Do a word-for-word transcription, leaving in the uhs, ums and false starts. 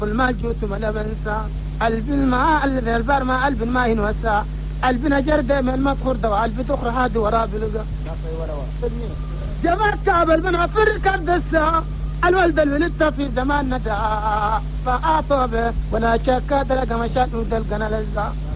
كل ما جوت ما بنسى قلب الماء الذي البار ما قلب ما ينوسى قلبنا جرد من مدخور دوا قلب تخرى هادي ورا بلقى جمعت كعب البنها في الركب دسا الولد الولد في زمان ندى فأعطوا به ولا شك تلقى مشاكل تلقى لزا